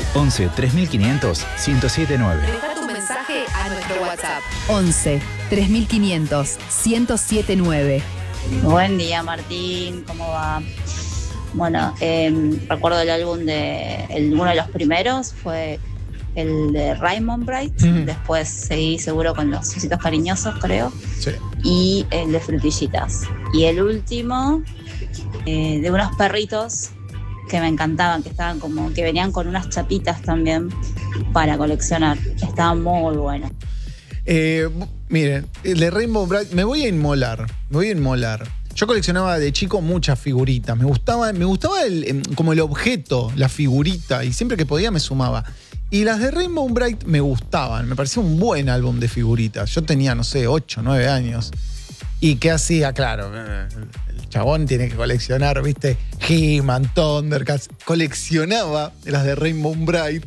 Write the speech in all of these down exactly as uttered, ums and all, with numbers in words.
once tres mil quinientos, ciento siete nueve. Deja tu mensaje a nuestro WhatsApp. once tres mil quinientos, ciento siete nueve. Buen día, Martín, ¿cómo va? Bueno, eh, recuerdo el álbum de, el, uno de los primeros fue el de Raymond Bright, mm. después seguí seguro con los Ositos Cariñosos, creo, sí. Y el de Frutillitas. Y el último, eh, de unos perritos que me encantaban, que estaban como, que venían con unas chapitas también para coleccionar. Estaban muy buenos. Eh, miren, el de Rainbow Bright, me voy a inmolar, me voy a inmolar. Yo coleccionaba de chico muchas figuritas. Me gustaba, me gustaba el, como el objeto, la figurita, y siempre que podía me sumaba. Y las de Rainbow Bright me gustaban, me parecía un buen álbum de figuritas. Yo tenía, no sé, ocho, nueve años. ¿Y qué hacía? Claro, el chabón tiene que coleccionar, ¿viste? He-Man, Thundercats. Coleccionaba las de Rainbow Bright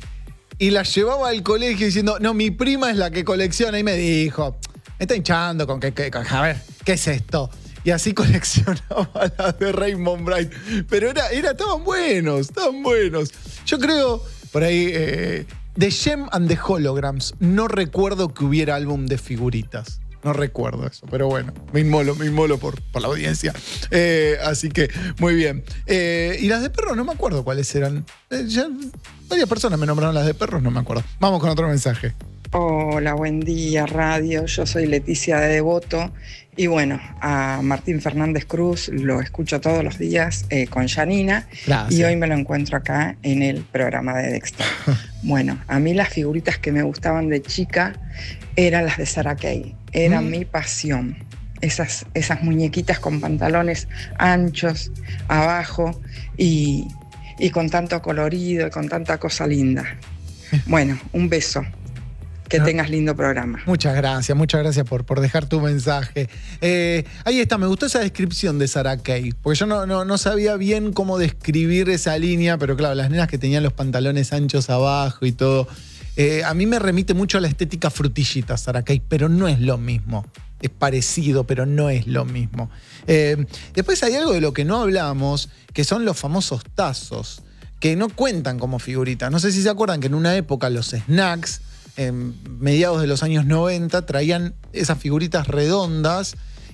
y las llevaba al colegio diciendo, no, mi prima es la que colecciona. Y me dijo, me está hinchando con que, que, a ver, ¿qué es esto? Y así coleccionaba las de Rainbow Bright. Pero era, era, estaban buenos, estaban buenos. Yo creo, por ahí, eh, The Gem and the Holograms, no recuerdo que hubiera álbum de figuritas. No recuerdo eso, pero bueno, me inmolo, me inmolo por, por la audiencia. Eh, así que, muy bien. Eh, y las de perros, no me acuerdo cuáles eran. Eh, ya, varias personas me nombraron las de perros, no me acuerdo. Vamos con otro mensaje. Hola, buen día, radio. Yo soy Leticia de Devoto. Y bueno, a Martín Fernández Cruz lo escucho todos los días eh, con Janina. Gracias. Y hoy me lo encuentro acá en el programa de Dexter. Bueno, a mí las figuritas que me gustaban de chica eran las de Sarah Kay. Era mm. mi pasión. Esas, esas muñequitas con pantalones anchos abajo y, y con tanto colorido y con tanta cosa linda. Bueno, un beso. Que no. tengas lindo programa. Muchas gracias, muchas gracias por, por dejar tu mensaje. Eh, ahí está, me gustó esa descripción de Sarah Kay, porque yo no, no, no sabía bien cómo describir esa línea, pero claro, las nenas que tenían los pantalones anchos abajo y todo. Eh, a mí me remite mucho a la estética frutillita, Sarah Kay, pero no es lo mismo. Es parecido, pero no es lo mismo. Eh, después hay algo de lo que no hablamos, que son los famosos tazos, que no cuentan como figuritas. No sé si se acuerdan que en una época los snacks, en mediados de los años noventa, traían esas figuritas redondas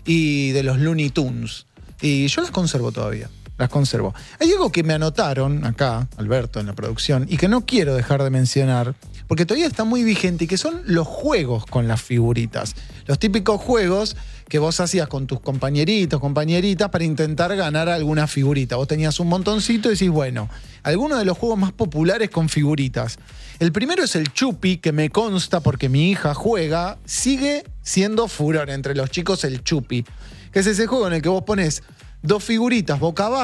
y de los Looney Tunes. Y yo las conservo todavía, las conservo. Hay algo que me anotaron acá, Alberto, en la producción, y que no quiero dejar de mencionar, porque todavía está muy vigente, y que son los juegos con las figuritas. Los típicos juegos que vos hacías con tus compañeritos, compañeritas, para intentar ganar alguna figurita. Vos tenías un montoncito y decís, bueno, algunos de los juegos más populares con figuritas. El primero es el Chupi, que me consta porque mi hija juega, sigue siendo furor entre los chicos el Chupi, que es ese juego en el que vos pones dos figuritas boca abajo,